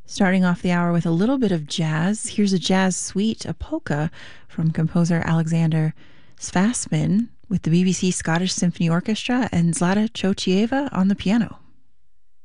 Starting off the hour with a little bit of jazz, here's a jazz suite, a polka, from composer Alexander Svasmin with the BBC Scottish Symphony Orchestra and Zlata Chochieva on the piano.